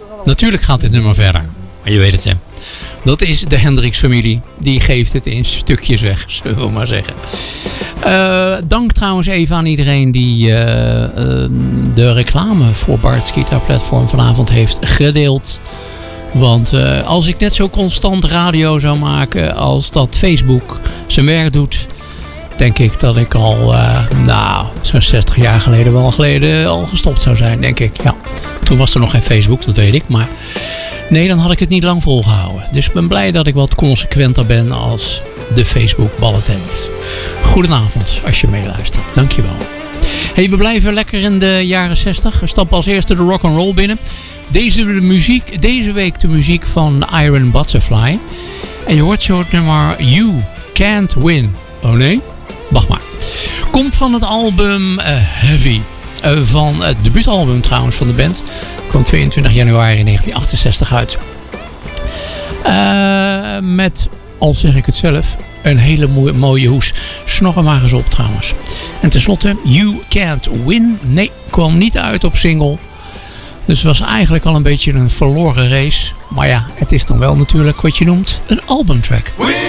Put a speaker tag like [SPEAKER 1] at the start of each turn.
[SPEAKER 1] Natuurlijk gaat dit nummer verder. Maar je weet het, hè. Dat is de Hendrix-familie. Die geeft het in stukjes weg, zullen we maar zeggen. Dank trouwens even aan iedereen die de reclame voor Bart's Guitar Platform vanavond heeft gedeeld. Want als ik net zo constant radio zou maken als dat Facebook zijn werk doet, denk ik dat ik al, zo'n 60 jaar geleden al gestopt zou zijn, denk ik. Ja, toen was er nog geen Facebook, dat weet ik. Maar nee, dan had ik het niet lang volgehouden. Dus ik ben blij dat ik wat consequenter ben als de Facebook-balletent. Goedenavond als je meeluistert. Dankjewel. Hey, we blijven lekker in de jaren 60. We stappen als eerste de rock'n'roll binnen. Deze week de muziek van Iron Butterfly. En je hoort zo het nummer You Can't Win. Oh nee? Wacht maar. Komt van het album Heavy. Van het debuutalbum trouwens van de band. Kwam 22 januari 1968 uit. Met, al zeg ik het zelf, een hele mooie hoes. Snor hem maar eens op trouwens. En tenslotte, You Can't Win. Nee, kwam niet uit op single. Dus het was eigenlijk al een beetje een verloren race. Maar ja, het is dan wel natuurlijk wat je noemt een albumtrack.